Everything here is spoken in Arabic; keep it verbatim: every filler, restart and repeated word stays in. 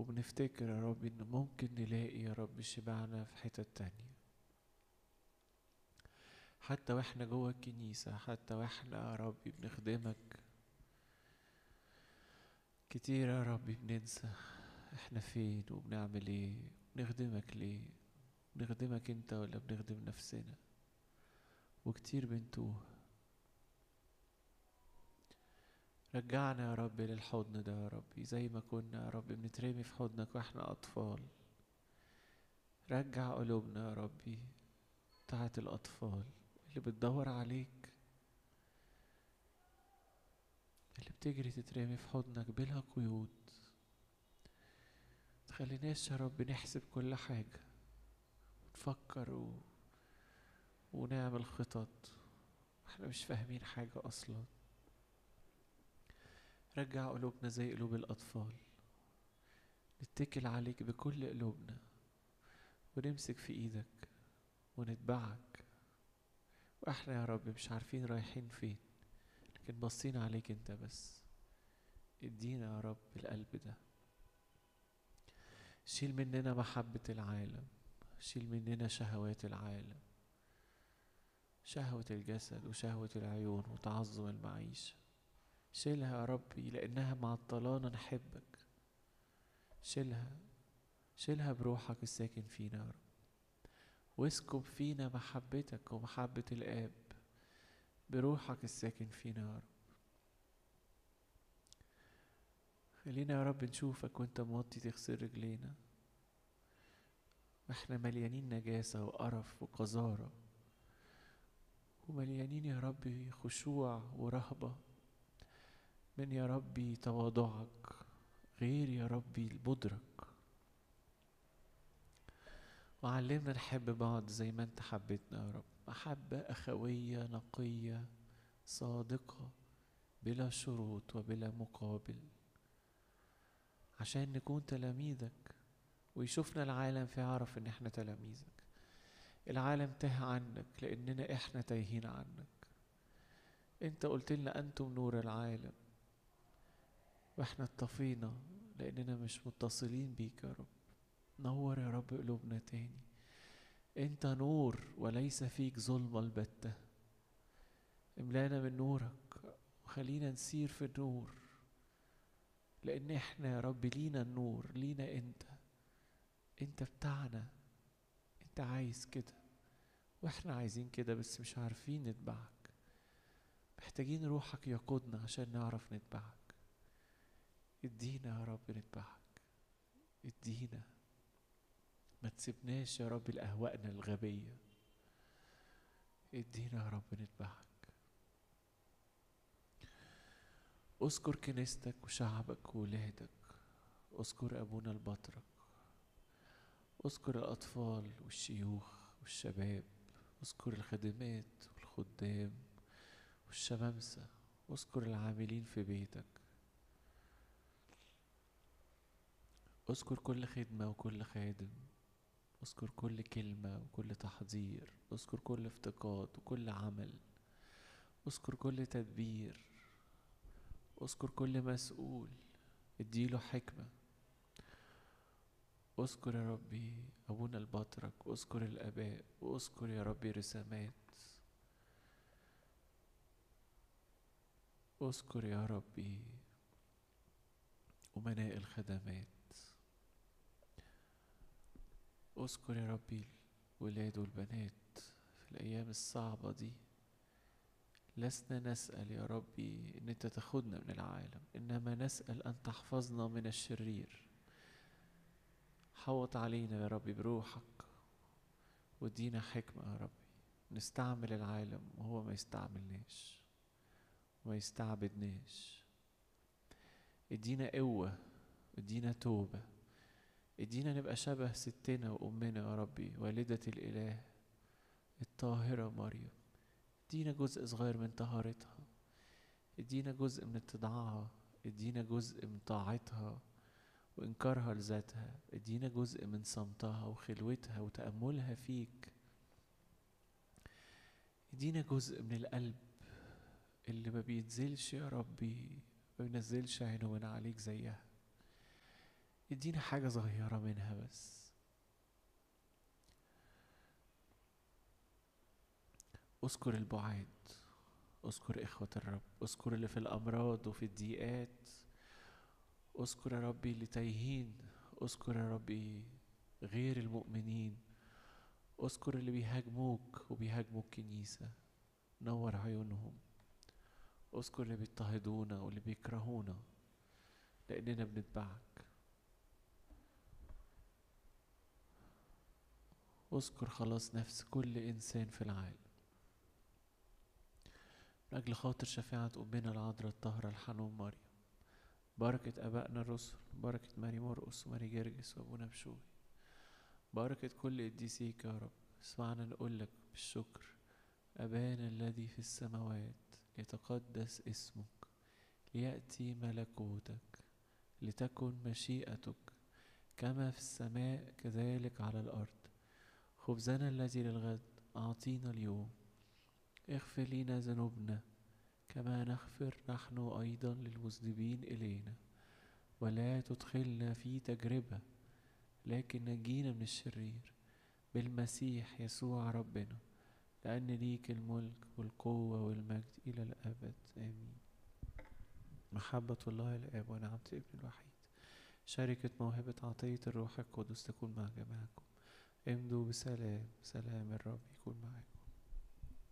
وبنفتكر يا رب إن ممكن نلاقي يا رب شبعنا في حتة تانية، حتى واحنا جوه الكنيسة، حتى واحنا يا رب بنخدمك كتير يا رب بننسى احنا فين وبنعمل ايه، بنخدمك ليه، بنخدمك انت ولا بنخدم نفسنا، وكتير بنتوه. رجعنا يا رب للحضن ده يا رب، زي ما كنا يا رب بنترمي في حضنك واحنا اطفال. رجع قلوبنا يا ربي بتاعت الاطفال اللي بتدور عليك، اللي بتجري تترمي في حضنك بلا قيود. تخليناش يا رب نحسب كل حاجة ونفكر و... ونعمل خطط احنا مش فاهمين حاجة اصلا. رجع قلوبنا زي قلوب الاطفال، نتكل عليك بكل قلوبنا ونمسك في ايدك ونتبعك، واحنا يا رب مش عارفين رايحين فين، لكن باصين عليك انت بس. ادينا يا رب القلب ده، شيل مننا محبة العالم، شيل مننا شهوات العالم، شهوة الجسد وشهوة العيون وتعظم المعيشة. شيلها يا ربي لأنها معطلانا نحبك. شيلها، شيلها بروحك الساكن فينا يا رب، واسكب فينا محبتك ومحبة الآب بروحك الساكن فينا يا رب. خلينا يا رب نشوفك وانت موطي تغسل رجلينا واحنا مليانين نجاسة وقرف وقذارة، ومليانين يا ربي خشوع ورهبة من يا ربي تواضعك، غير يا ربي البدرك. وعلمنا نحب بعض زي ما انت حبيتنا يا رب، محبة أخوية نقية صادقة بلا شروط وبلا مقابل، عشان نكون تلاميذك ويشوفنا العالم فيعرف ان احنا تلاميذك. العالم تاه عنك لاننا احنا تايهين عنك. انت قلت لنا انتم نور العالم، واحنا اتطفينا لاننا مش متصلين بيك يا رب. نور يا رب قلوبنا تاني، انت نور وليس فيك ظلمة البتة. املانا من نورك وخلينا نسير في النور، لان احنا يا رب لينا النور، لينا انت، انت بتاعنا، انت عايز كده واحنا عايزين كده بس مش عارفين نتبعك. محتاجين روحك يقودنا عشان نعرف نتبعك. ادينا يا رب نتبعك، ادينا، ما تسيبناش يا رب لأهوائنا الغبية. ادينا يا رب نتبعك. اذكر كنيستك وشعبك وولادك، اذكر أبونا البطرك، اذكر الأطفال والشيوخ والشباب، اذكر الخادمات والخدام والشمامسة، اذكر العاملين في بيتك، اذكر كل خدمة وكل خادم، اذكر كل كلمة وكل تحضير، اذكر كل افتقاد وكل عمل، اذكر كل تدبير، اذكر كل مسؤول اديله حكمة. اذكر يا ربي أبونا البطرك، اذكر الآباء، واذكر يا ربي رسامات، اذكر يا ربي أمناء الخدمات، اذكر يا ربي الولاد والبنات في الأيام الصعبة دي. لسنا نسأل يا ربي ان انت تاخدنا من العالم، انما نسأل ان تحفظنا من الشرير. حوط علينا يا ربي بروحك وادينا حكمة يا ربي نستعمل العالم وهو ما يستعملناش وما يستعبدناش. ادينا قوة، ادينا توبة، ادينا نبقى شبه ستنا وأمنا يا ربي والدة الإله الطاهرة مريم. ادينا جزء صغير من طهارتها، ادينا جزء من اتضاعها، ادينا جزء من طاعتها وإنكارها لذاتها، ادينا جزء من صمتها وخلوتها وتأملها فيك. ادينا جزء من القلب اللي ما بينزلش يا ربي، ما بينزلش عينه من عليك زيها. ادينا حاجة صغيرة منها بس. اذكر البعاد، اذكر إخوة الرب، اذكر اللي في الأمراض وفي الضيقات، اذكر يا ربي اللي تايهين، اذكر يا ربي غير المؤمنين، اذكر اللي بيهاجموك وبيهاجموا الكنيسة، نور عيونهم. اذكر اللي بيضطهدونا واللي بيكرهونا لأننا بنتبعك. اذكر خلاص نفس كل إنسان في العالم، من أجل خاطر شفاعة أمنا العذراء الطاهرة الحنون مريم، بركة آبائنا الرسل، بركة ماري مرقس وماري جرجس وأبونا بشوي، بركة كل قديسيك يا رب. اسمعنا نقول لك بالشكر: أبانا الذي في السماوات، يتقدس اسمك، ليأتي ملكوتك، لتكن مشيئتك كما في السماء كذلك على الأرض. خبزنا الذي للغد أعطينا اليوم، اغفر لنا ذنوبنا كما نغفر نحن أيضا للمذنبين إلينا، ولا تدخلنا في تجربة لكن نجينا من الشرير، بالمسيح يسوع ربنا، لأن ليك الملك والقوة والمجد إلى الأبد آمين. محبة الله الآب ونعمة الابن الوحيد، شركة موهبة عطية الروح القدس تكون مع جميعكم. امضوا بسلام، سلام الرب يكون معكم.